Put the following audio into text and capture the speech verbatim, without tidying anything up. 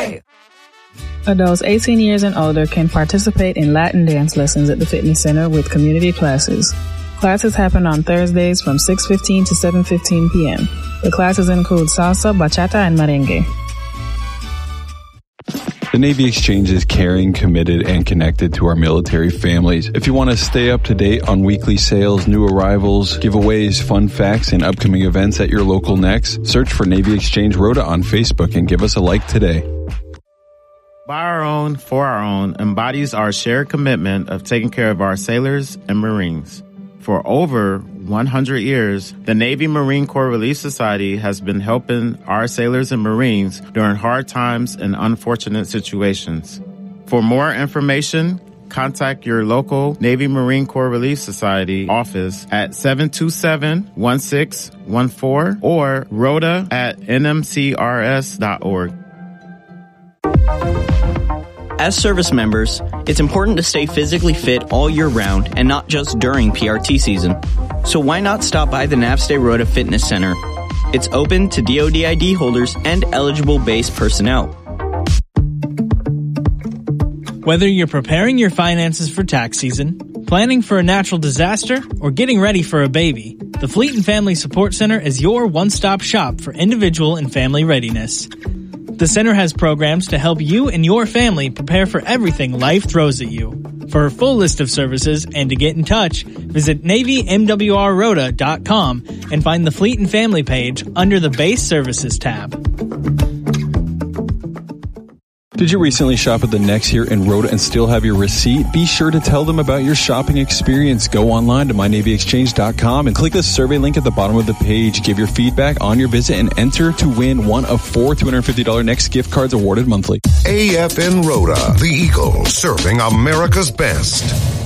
Hey! Adults eighteen years and older can participate in Latin dance lessons at the fitness center with community classes. Classes happen on Thursdays from six fifteen to seven fifteen p.m. The classes include salsa, bachata, and merengue. The Navy Exchange is caring, committed, and connected to our military families. If you want to stay up to date on weekly sales, new arrivals, giveaways, fun facts, and upcoming events at your local Nex, search for Navy Exchange Rota on Facebook and give us a like today. By Our Own, For Our Own embodies our shared commitment of taking care of our sailors and Marines. For over one hundred years, the Navy Marine Corps Relief Society has been helping our sailors and Marines during hard times and unfortunate situations. For more information, contact your local Navy Marine Corps Relief Society office at seven two seven, one six one four or rota at n m c r s dot org. As service members, it's important to stay physically fit all year round and not just during P R T season. So why not stop by the Navstay Rota Fitness Center? It's open to D O D I D holders and eligible base personnel. Whether you're preparing your finances for tax season, planning for a natural disaster, or getting ready for a baby, the Fleet and Family Support Center is your one-stop shop for individual and family readiness. The center has programs to help you and your family prepare for everything life throws at you. For a full list of services and to get in touch, visit Navy M W R Rota dot com and find the Fleet and Family page under the Base Services tab. Did you recently shop at the Nex here in Rota and still have your receipt? Be sure to tell them about your shopping experience. Go online to my navy exchange dot com and click the survey link at the bottom of the page. Give your feedback on your visit and enter to win one of four two hundred fifty dollars Nex gift cards awarded monthly. A F N Rota, the Eagle, serving America's best.